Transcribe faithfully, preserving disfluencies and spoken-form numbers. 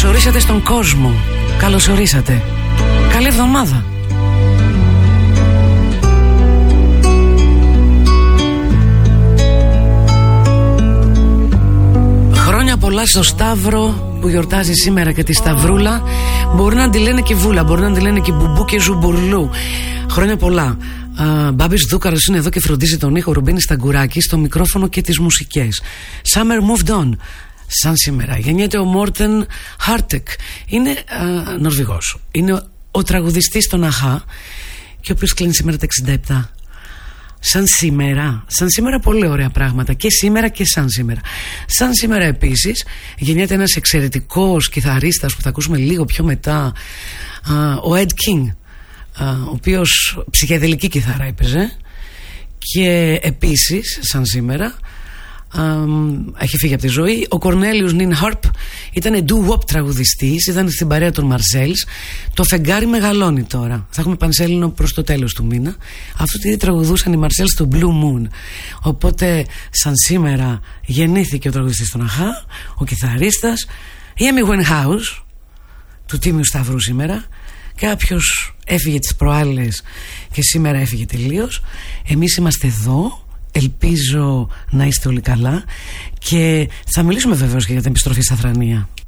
Καλώς ορίσατε στον κόσμο. Καλώς ορίσατε. Καλή εβδομάδα. Χρόνια πολλά στο Σταύρο που γιορτάζει σήμερα και τη Σταυρούλα. Μπορεί να τη λένε και Βούλα, μπορεί να τη λένε και Μπουμπού και Ζουμπουρλού. Χρόνια πολλά. Uh, Μπάμπης Δούκαρος είναι εδώ και φροντίζει τον ήχο. Ρουμπίνη Σταγκουράκη στο μικρόφωνο και τις μουσικές. Summer moved on. Σαν σήμερα γεννιέται ο Μόρτεν Χάρτεκ. Είναι uh, Νορβηγός. Είναι ο τραγουδιστής των Αχά και ο οποίος κλείνει σήμερα τα εξήντα επτά. Σαν σήμερα, σαν σήμερα πολύ ωραία πράγματα. Και σήμερα και σαν σήμερα. Σαν σήμερα επίσης γεννιέται ένας εξαιρετικός κιθαρίστας που θα ακούσουμε λίγο πιο μετά, uh, ο Ed King, uh, ο οποίος ψυχεδελική κιθάρα έπαιζε. Και επίσης σαν σήμερα Um, έχει φύγει από τη ζωή ο Κορνέλιος Νίνχαρπ. Ήταν doo-wop τραγουδιστής, ήταν στην παρέα των Μαρσέλς. Το φεγγάρι μεγαλώνει τώρα. Θα έχουμε πανσέλινο προς το τέλος του μήνα. Αυτό τι τραγουδούσαν οι Μαρσέλς στο Blue Moon. Οπότε σαν σήμερα γεννήθηκε ο τραγουδιστής των Αχά, ο κιθαρίστας, η Amy Winehouse του Τίμιου Σταυρού σήμερα. Κάποιος έφυγε τις προάλλες και σήμερα έφυγε τελείως. Εμείς είμαστε εδώ. Ελπίζω να είστε όλοι καλά και θα μιλήσουμε βεβαίως και για την επιστροφή στα θρανία.